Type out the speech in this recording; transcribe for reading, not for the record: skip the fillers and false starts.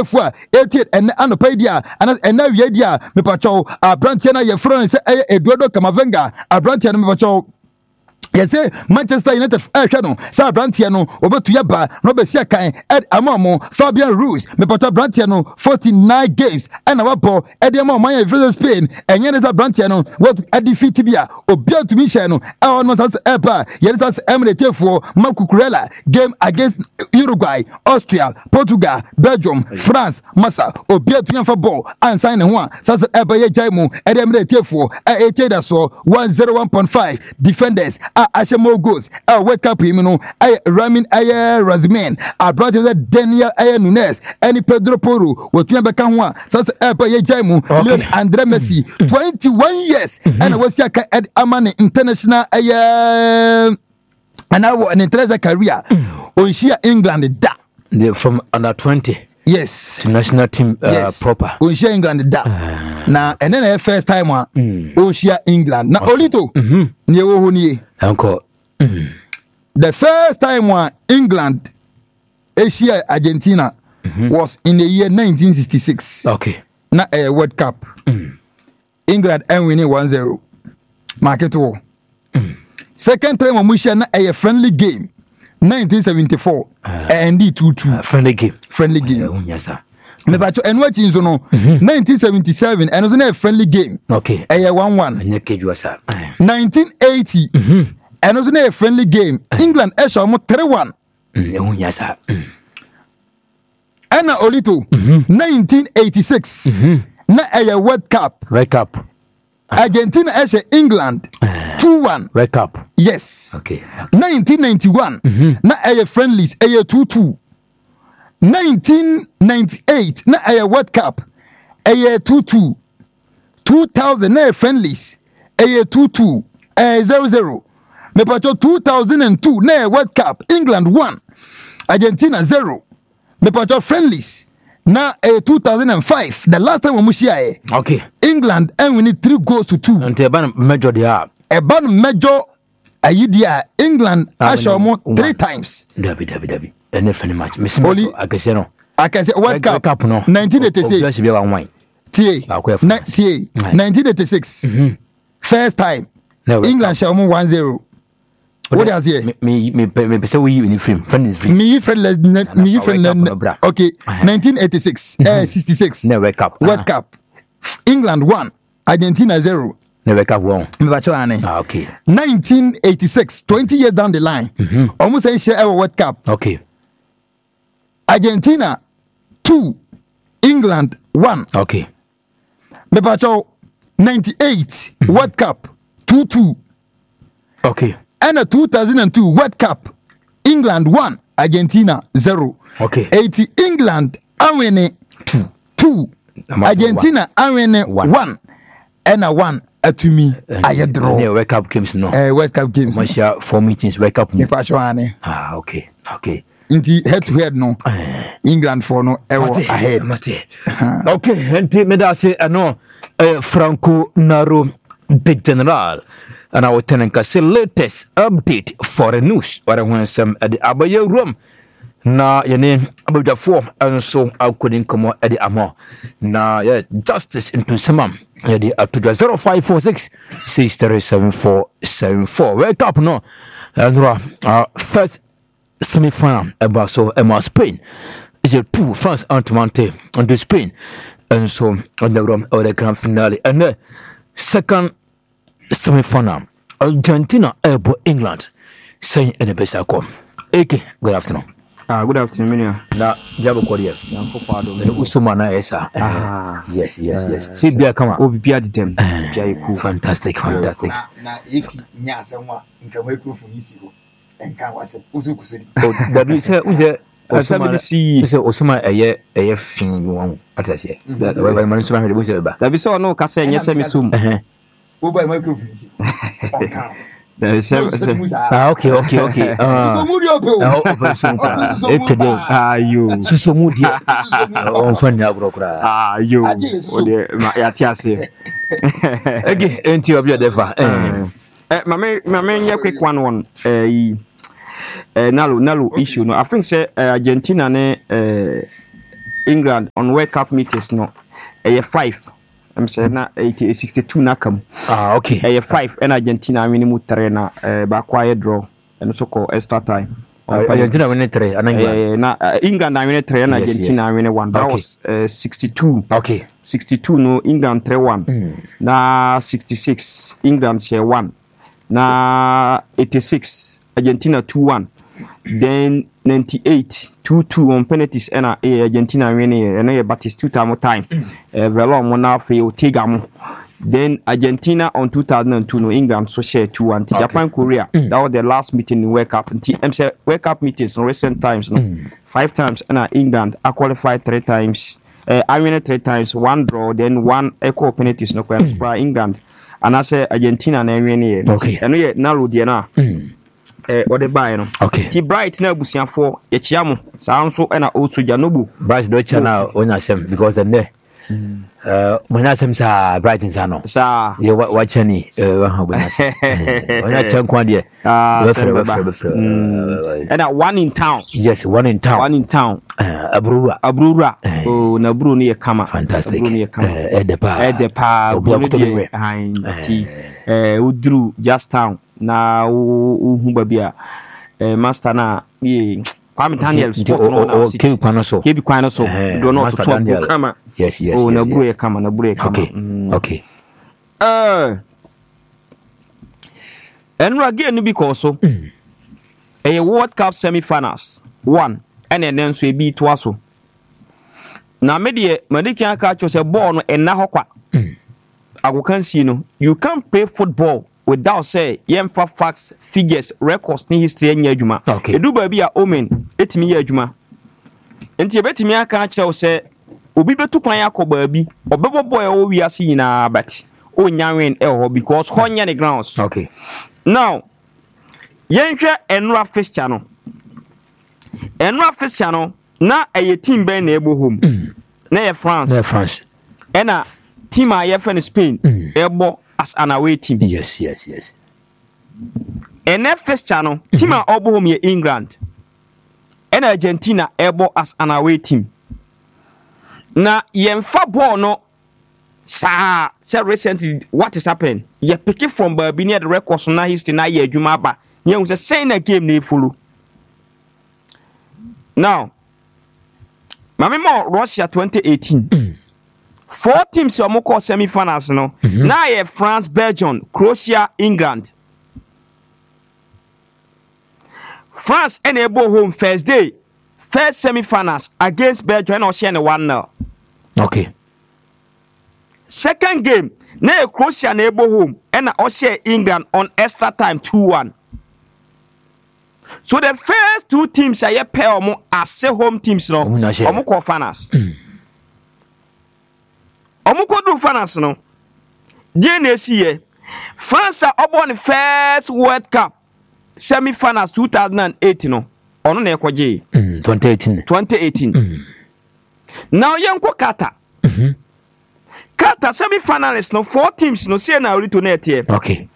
efua 88 and anopa dia and now ye dia me pacho Brantia na ye front say Eduardo Camavinga Brantia me pacho. Yes, Manchester United no sa Brantia no obetuya ba no be sia kan Ed Amamo Fabian Ruiz me pata Brantia no 49 games and our ball Ed Amamo versus Spain and yen is a Brantia no what a defeat bia obia to me share no almost as ever yen is eminate for Marco Kurela game against Uruguay, Austria, Portugal, Belgium, France, Massa obia to for ball and sign one sasa ever ye jaimu Ed eminate for 101.5 defenders Ashamo goes, wake up him, Ramin Razman, brought Daniel Nunes, and Pedro Poro, what you ever can one, such as Jaimu, Andre Messi, 21 years, and I was at Amani International, and now an international career, on Shia England, from under 20. Yes, to national team proper. On Shia England, now, and then first time on Shia England, now Olito, near Uncle. The first time when England, Asia, Argentina was in the year 1966. Okay. Not a World Cup. England and winning 1-0. Market war. Second time when we share a friendly game. 1974. And 2-2. Friendly game. Friendly game. Yes, sir. And what is 1977 and it was a friendly game. Okay. A 1-1. 1980 and it was a friendly game. England Esha 3-1. Yes, sir. And Olito 1986 na a World Cup. World Cup. Argentina Esha England 2-1. World Cup. Yes. Okay. 1991 na a friendlies a 2-2. 1998 na a World Cup a 2-2. 2000 na friendlies a 2-2 0-0. Me pacho 2002 na World Cup England 1 Argentina 0. Me pacho friendlies na 2005 the last time we share. Okay. England and we need 3-2. And ban major dia. E ban major ayidia England ashomo 3 times. David. And funny match. Only I can say no. I can say World Cup no. 1986. TA 1986. First time England shomo 1-0. What is here? Me say we in film. Me friend. Okay. 1986. 66. No World Cup. World Cup. England 1. Argentina 0. No World Cup 1. Okay. 1986. 20 years down the line. Almost a share our World Cup. Okay. Argentina 2. England 1. Okay. Mepacho 98 World Cup 2-2. Okay. And a 2002 World Cup England 1 Argentina 0. Okay. 80 England awene 2. Argentina awene 1. And a 1 atumi ayedro. World Cup games no. World Cup games. Masha 4 meetings World Cup. Mepacho ane. Okay. Inti head to head no. England for no ever ahead. Okay, enti me da say ano Franco Naro de General and our tenant say latest update for the news or when some at the Abaye room na yene abudafo enso akudin komo at the amo na yeah justice into samam yeah the up to 0546 6374474 wake up no and first semi-final about so Emma Spain is a 2 France Antimante on the Spain and so on the room of the grand finale and the second semi-final Argentina able England saying in the best outcome. Okay, good afternoon. Good afternoon. Na jabo Korea. Usumana esa. Yes. See bia kama. Obibia ditem. Bia cool. Fantastic. Na if nya sanwa nka microphone isi go. Enka wase usukusuri. Dabi say unje Osuma eye fin won atase. That way man Osuma hede bo se ba. Dabi say no kasa enye se misum. Wo by microphone isi. Okay. So moody up. You. So moody. On fanya brokra. You. Ode ya tiase. Again, enti obi odefa. Mama nya quick one. Nalo issue no. I think say Argentina ne England on World Cup meetings no 5 I'm saying na 62 na kam okay 5 and Argentina win mu 3 na ba quiet draw and so called extra time Argentina win 3 and England win 3 and Argentina win 1 that was 62 okay 62 no England 3-1 na 66 England share 1 na 86 Argentina 2-1 then 98 2-2 on penalties and Argentina winning and Batista time Velon na fe Otega mo then Argentina on 2002 no England so share 2-1 Japan Korea that was the last meeting in World Cup I'm say World Cup meetings in recent times no 5 times and England I qualified 3 times I win 3 times 1 draw then 1 equal penalties no for England and I say Argentina na win okay and we na lo die na what the buy no okay ti Bright na abusiafo ye chia mo saa nso na Osuja Nobu Bright do channel onya sem because then when I sem sa Bright insa no sa ye wachani onya chan kwa de and one in town yes one in town Abrura oh na Bru no ye kama fantastic Bru no ye kama edepa obi ti udru just town na uhu babia master na ye Kwame Daniel sport no na kebi kwano so do not to kama yes oh na Bru ye kama okay enra again because so a World Cup semi-finals 1 and then so e bi to aso na me de madiki aka cho se ball no enna hokwa agokan si no you can't play football without say yemfa facts figures records ni history enya adwuma edu ba bi a omen etimi ya adwuma enti ebetimi aka kire se obi betu kwan yakoba bi obebobo e wo wiase nyina but onya win e ho because honya the grounds okay now yenhwe enra fixture no na eye team ben na ebo home na ye France ena team a ye fan Spain ebo as an away team yes and fixture no team a obo home ye England ena Argentina ebo as an away team na yemfa ball no say recently what is happening ye pick it from baby near the records na history na ye adwuma ba ye say say na game na follow now mamimo Russia 2018 4 teams are more semi-finals no na ye France Belgium Croatia England France enable home first semi-finals against Belgium and Russia 1-0 okay second game na Croatia enable home and Russia England on extra time 2-1 so the first 2 teams are pair omo as home teams no omo call finals omo ko do finals no DNC France are on first World Cup semi-finals 2008 no ono na ekoje 2018 now yanko Qatar Qatar semi-finals no 4 teams no say na orito na etie okay